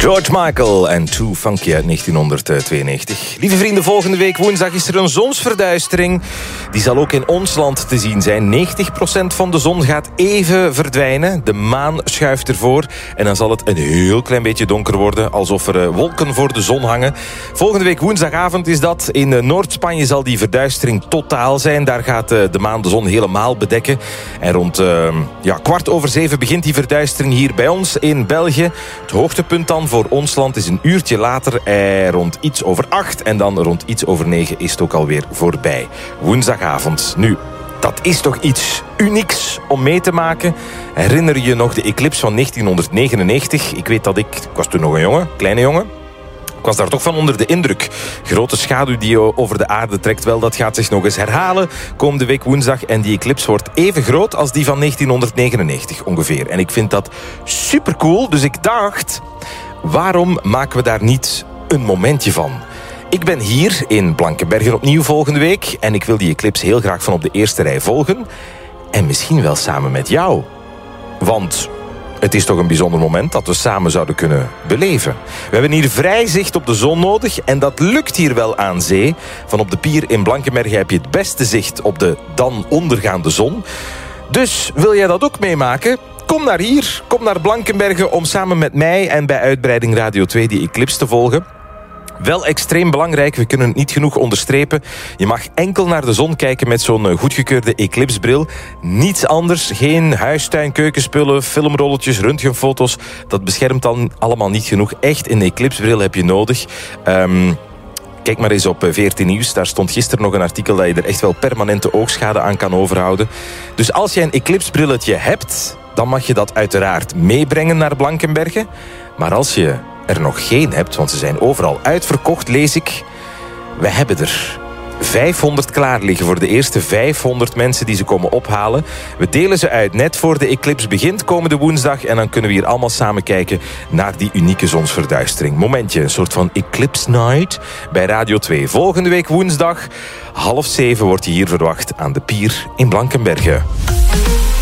George Michael en Too Funky uit 1992. Lieve vrienden, volgende week woensdag is er een zonsverduistering. Die zal ook in ons land te zien zijn. 90% van de zon gaat even verdwijnen. De maan schuift ervoor. En dan zal het een heel klein beetje donker worden. Alsof er wolken voor de zon hangen. Volgende week woensdagavond is dat. In Noord-Spanje zal die verduistering totaal zijn. Daar gaat de maan de zon helemaal bedekken. En rond 6:15 begint die verduistering hier bij ons in België. Het hoogtepunt dan voor ons land is een uurtje later, rond iets over 8. En dan rond iets over 9 is het ook alweer voorbij. Woensdagavond. Nu, dat is toch iets unieks om mee te maken. Herinner je nog de eclipse van 1999? Ik weet dat ik was toen nog een jongen, kleine jongen. Ik was daar toch van onder de indruk. Grote schaduw die over de aarde trekt. Wel, dat gaat zich nog eens herhalen komende week woensdag. En die eclipse wordt even groot als die van 1999 ongeveer. En ik vind dat supercool. Dus ik dacht, waarom maken we daar niet een momentje van? Ik ben hier in Blankenbergen opnieuw volgende week. En ik wil die eclipse heel graag van op de eerste rij volgen. En misschien wel samen met jou. Want het is toch een bijzonder moment dat we samen zouden kunnen beleven. We hebben hier vrij zicht op de zon nodig en dat lukt hier wel aan zee. Van op de pier in Blankenbergen heb je het beste zicht op de dan ondergaande zon. Dus wil jij dat ook meemaken? Kom naar hier, kom naar Blankenbergen om samen met mij en bij Uitbreiding Radio 2 die eclipse te volgen. Wel extreem belangrijk, we kunnen het niet genoeg onderstrepen. Je mag enkel naar de zon kijken met zo'n goedgekeurde eclipsebril. Niets anders, geen huistuin, keukenspullen, filmrolletjes, röntgenfoto's. Dat beschermt dan allemaal niet genoeg. Echt een eclipsebril heb je nodig. Kijk maar eens op VRT Nieuws. Daar stond gisteren nog een artikel dat je er echt wel permanente oogschade aan kan overhouden. Dus als je een eclipsebrilletje hebt, dan mag je dat uiteraard meebrengen naar Blankenbergen. Maar als je er nog geen hebt, want ze zijn overal uitverkocht, lees ik. We hebben er 500 klaar liggen voor de eerste 500 mensen die ze komen ophalen. We delen ze uit net voor de eclipse begint komende woensdag. En dan kunnen we hier allemaal samen kijken naar die unieke zonsverduistering. Momentje, een soort van eclipse night bij Radio 2. Volgende week woensdag 6:30 wordt je hier verwacht aan de pier in Blankenbergen.